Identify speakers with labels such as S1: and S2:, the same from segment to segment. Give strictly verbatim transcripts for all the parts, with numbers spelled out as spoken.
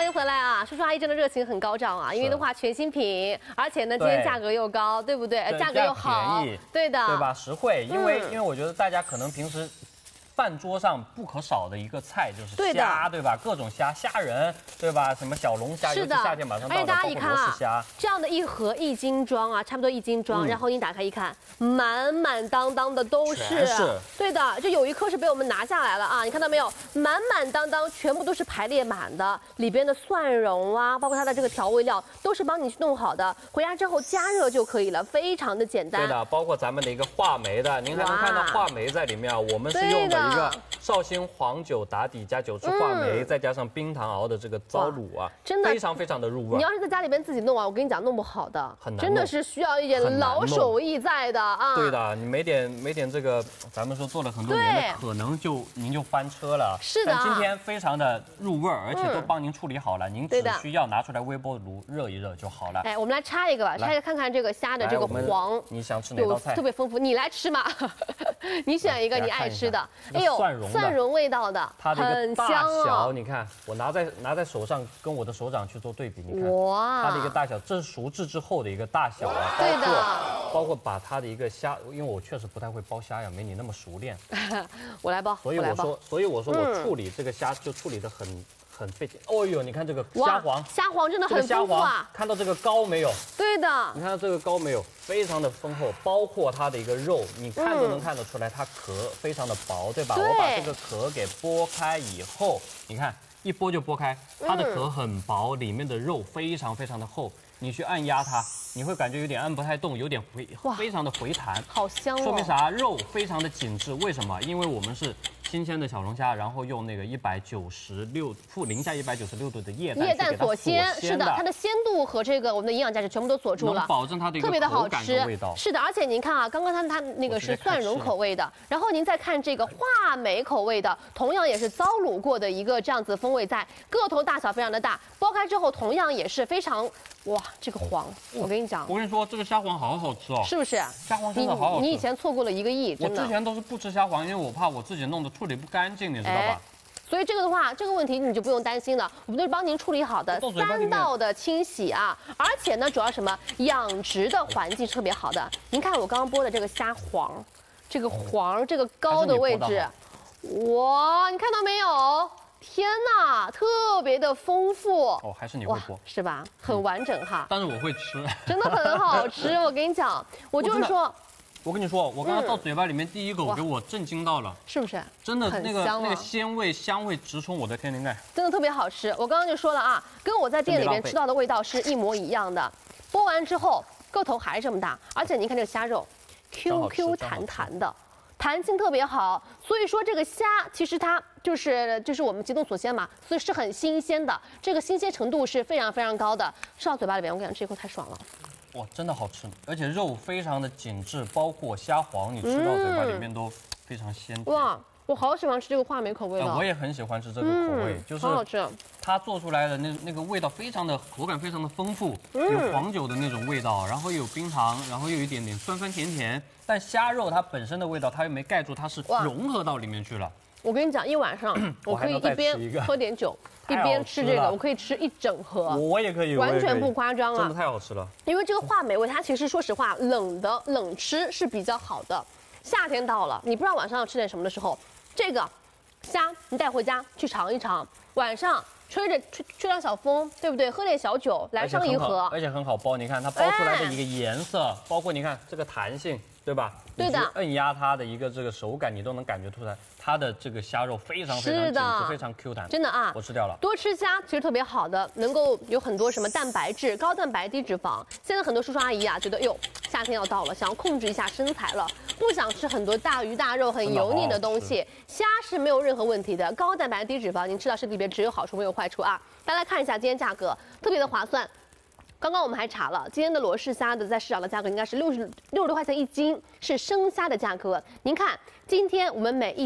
S1: 迎回来啊！叔叔阿姨真的热情很高涨啊，因为的话全新品，而且呢今天价格又高，对不对？
S2: 对
S1: 价格又好，对的，
S2: 对吧？实惠，因为、
S1: 嗯、
S2: 因为我觉得大家可能平时。 饭桌上不可少的一个菜就是虾，对吧？各种虾，虾仁，对吧？什么小龙虾，尤其夏天马上到了，包括罗氏虾。
S1: 这样的一盒一斤装啊，差不多一斤装，嗯、然后你打开一看，满满当当的都是，
S2: 是
S1: 对的，就有一颗是被我们拿下来了啊！你看到没有？满满当当，全部都是排列满的，里边的蒜蓉啊，包括它的这个调味料，都是帮你去弄好的，回家之后加热就可以了，非常的简单。
S2: 对的，包括咱们的一个话梅的，您还能看到话梅在里面啊，我们是用的。 一个绍兴黄酒打底加九支话梅，嗯、再加上冰糖熬的这个糟卤啊，真的非常非常的入味。
S1: 你要是在家里边自己弄啊，我跟你讲弄不好的，
S2: 很难，
S1: 真的是需要一点老手艺在的啊。
S2: 对的，你没点没点这个，咱们说做了很多年的，可能就您就翻车了。
S1: 是的，
S2: 但今天非常的入味，而且都帮您处理好了，嗯、您只需要拿出来微波炉热一热就好了。
S1: 哎，我们来插一个吧，插一个看看这个虾的这个黄，
S2: 你想吃哪道菜？
S1: 特别丰富，你来吃嘛，你选一个你爱吃的。哎呦，
S2: 蒜蓉。
S1: 蒜蓉味道的，
S2: 它的一个大小，
S1: 哦、
S2: 你看我拿在拿在手上，跟我的手掌去做对比，你看，
S1: 哇，
S2: 它的一个大小，这是熟制之后的一个大小啊，
S1: 对的，
S2: 包括把它的一个虾，因为我确实不太会剥虾呀，没你那么熟练，
S1: 我来剥，
S2: 所以我说，所以我说我处理这个虾就处理得很。 很费劲，哦呦，你看这个虾黄，
S1: 虾黄真的很丰富啊！
S2: 看到这个膏没有？
S1: 对的，
S2: 你看到这个膏没有？非常的丰厚，包括它的一个肉，你看就能看得出来，它壳非常的薄，对吧？
S1: 对
S2: 我把这个壳给剥开以后，你看一剥就剥开，它的壳很薄，里面的肉非常非常的厚，你去按压它，你会感觉有点按不太动，有点回，非常的回弹，
S1: 好香哦！
S2: 说明啥？肉非常的紧致，为什么？因为我们是。 新鲜的小龙虾，然后用那个一百九十六负零下一百九十六度的液氮
S1: 液氮锁鲜，是的，它的鲜度和这个我们的营养价值全部都锁住了，
S2: 能保证它的一个
S1: 特别的好吃
S2: 味道。
S1: 是的，而且您看啊，刚刚它它那个是蒜蓉口味的，然后您再看这个话梅口味的，同样也是糟卤过的一个这样子风味在，个头大小非常的大，剥开之后同样也是非常哇，这个黄，我跟你讲，
S2: 我跟你说这个虾黄好好吃哦，
S1: 是不是？
S2: 虾黄真的好好吃。
S1: 你以前错过了一个亿，真的。
S2: 我之前都是不吃虾黄，因为我怕我自己弄得处理不干净。 你知道吧？
S1: 哎、所以这个的话，这个问题你就不用担心了，我们都是帮您处理好的，三道的清洗啊，而且呢，主要什么养殖的环境是特别好的。您看我刚刚剥的这个虾黄，这个黄这个膏的位置，哇，你看到没有？天哪，特别的丰富
S2: 哦，还是你会剥
S1: 是吧？很完整哈。
S2: 但是我会吃，
S1: 真的很好吃。我跟你讲，我就是说。
S2: 我跟你说，我刚刚到嘴巴里面第一口给我震惊到了，
S1: 是不是？
S2: 真的那个那个鲜味香味直冲我的天灵盖，
S1: 真的特别好吃。我刚刚就说了啊，跟我在店里面吃到的味道是一模一样的。剥完之后个头还是这么大，而且您看这个虾肉 ，Q Q 弹弹的，弹性特别好。所以说这个虾其实它就是就是我们急冻锁鲜嘛，所以是很新鲜的，这个新鲜程度是非常非常高的。吃到嘴巴里面，我跟你讲，这一口太爽了。
S2: 哇，真的好吃，而且肉非常的紧致，包括虾黄，你吃到嘴巴里面都非常鲜甜。哇，
S1: 我好喜欢吃这个话梅口味的、
S2: 呃。我也很喜欢吃这个口味，嗯、就是
S1: 好好吃。
S2: 它做出来的那那个味道非常的口感非常的丰富，嗯、有黄酒的那种味道，然后又有冰糖，然后又有一点点酸酸甜甜。但虾肉它本身的味道它又没盖住，它是融合到里面去了。
S1: 我跟你讲，一晚上我可以一边喝点酒。 一边吃这个，我可以吃一整盒，
S2: 我也可以，
S1: 完全不夸张啊！
S2: 真的太好吃了。
S1: 因为这个话梅味，它其实说实话，冷的冷吃是比较好的。夏天到了，你不知道晚上要吃点什么的时候，这个虾你带回家去尝一尝，晚上吹着吹吹点小风，对不对？喝点小酒，来上一盒，
S2: 而且很好剥。你看它剥出来的一个颜色，哎、包括你看这个弹性，对吧？
S1: 对的。
S2: 摁压它的一个这个手感，你都能感觉出来。 它的这个虾肉非常非常紧致，非常 Q 弹，
S1: 真的啊！
S2: 我吃掉了。
S1: 多吃虾其实特别好的，能够有很多什么蛋白质、高蛋白、低脂肪。现在很多叔叔阿姨啊，觉得哟，夏天要到了，想要控制一下身材了，不想吃很多大鱼大肉、很油腻的东西。虾是没有任何问题的，高蛋白、低脂肪，您吃到身体里边只有好处没有坏处啊！大家来看一下今天价格，特别的划算。 刚刚我们还查了，今天的罗氏虾的在市场的价格应该是六十六十多块钱一斤，是生虾的价格。您看，今天我们每一斤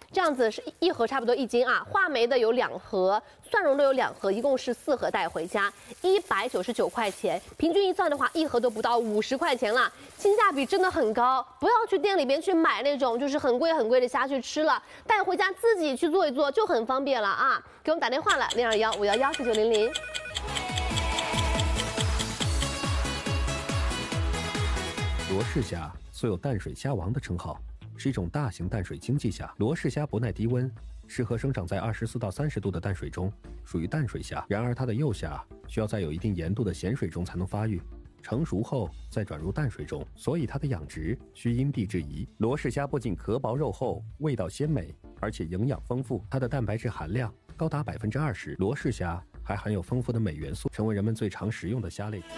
S1: 这样子是一盒差不多一斤啊。话梅的有两盒，蒜蓉的有两盒，一共是四盒带回家，一百九十九块钱，平均一算的话，一盒都不到五十块钱啦，性价比真的很高。不要去店里边去买那种就是很贵很贵的虾去吃了，带回家自己去做一做就很方便了啊！给我们打电话了，零二幺五幺幺四九零零。
S3: 罗氏虾素有淡水虾王的称号，是一种大型淡水经济虾。罗氏虾不耐低温，适合生长在二十四到三十度的淡水中，属于淡水虾。然而它的幼虾需要在有一定盐度的咸水中才能发育，成熟后再转入淡水中，所以它的养殖需因地制宜。罗氏虾不仅壳薄肉厚，味道鲜美，而且营养丰富，它的蛋白质含量高达百分之二十。罗氏虾还含有丰富的镁元素，成为人们最常食用的虾类。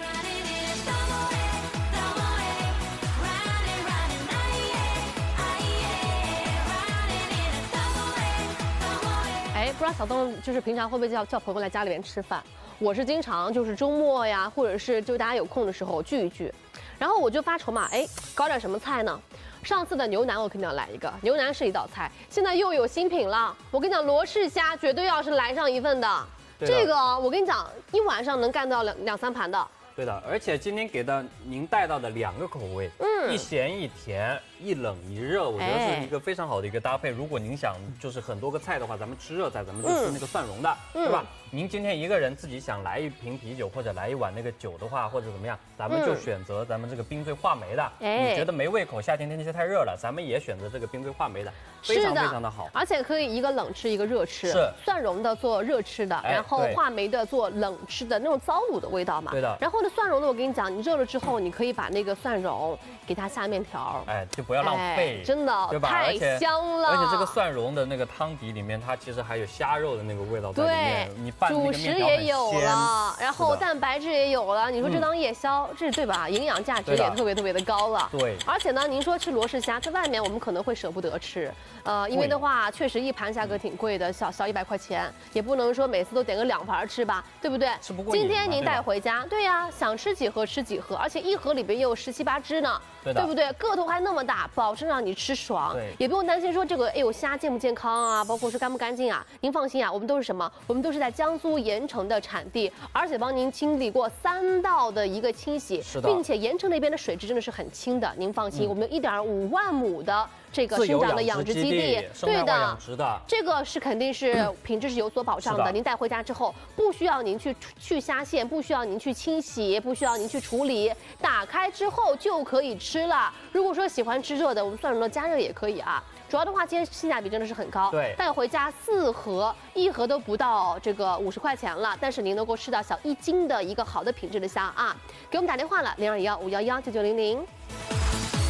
S1: 哎，不知道小东就是平常会不会叫叫朋友来家里面吃饭？我是经常就是周末呀，或者是就大家有空的时候聚一聚，然后我就发愁嘛，哎，搞点什么菜呢？上次的牛腩我肯定要来一个，牛腩是一道菜，现在又有新品了。我跟你讲，罗氏虾绝对要是来上一份的，这个我跟你讲，一晚上能干到两两三盘的。
S2: 对的，而且今天给到您带到的两个口味，嗯，一咸一甜，一冷一热，我觉得是一个非常好的一个搭配。如果您想就是很多个菜的话，咱们吃热菜，咱们就吃那个蒜蓉的，嗯、对吧？您今天一个人自己想来一瓶啤酒或者来一碗那个酒的话，或者怎么样，咱们就选择咱们这个冰醉话梅的。哎、你觉得没胃口，夏天天气太热了，咱们也选择这个冰醉话梅的，非常非常的好。
S1: 而且可以一个冷吃一个热吃，
S2: 是
S1: 蒜蓉的做热吃的，然后话梅的做冷吃的那种糟卤的味道嘛。
S2: 对的。
S1: 然后呢，蒜蓉的我跟你讲，你热了之后，你可以把那个蒜蓉给它下面条，
S2: 哎，就不要浪费，
S1: 哎、真的，
S2: 对吧？
S1: 太香了。
S2: 而且这个蒜蓉的那个汤底里面，它其实还有虾肉的那个味道在里面。
S1: 对，
S2: 你拌那个面条
S1: 也有了，然后蛋白质也有了。你说这当夜宵，嗯、这对吧？营养价值也特别特别的高了。
S2: 对。
S1: 而且呢，您说吃罗氏虾，在外面我们可能会舍不得吃，呃，因为的话确实一盘价格挺贵的，小小一百块钱，也不能说每次都点个两盘吃吧，对不对？
S2: 吃不过。
S1: 今天您带回家，对呀、啊，想吃几盒吃几盒，而且一盒里边也有十七八只呢，
S2: 对,
S1: 对不对？个头还那么大，保证让你吃爽，也不用担心说这个哎呦虾健不健康啊，包括说干不干净啊。您放心啊，我们都是什么？我们都是在江苏盐城的产地，而且帮您清理过三道的一个清洗，并且盐城那边的水质真的是很清的，您放心，嗯、我们有一点五万亩的这个生长的养殖基地，对的，这个是肯定是品质是有所保障的。您带回家之后，不需要您去去虾线，不需要您去清洗，不需要您去处理，打开之后就可以吃了。如果说喜欢吃热的，我们蒜蓉的加热也可以啊。主要的话，今天性价比真的是很高，
S2: 对，
S1: 带回家四盒，一盒都不到这个五十块钱了，但是您能够吃到小一斤的一个好的品质的虾啊！给我们打电话了，零二幺五幺幺九九零零。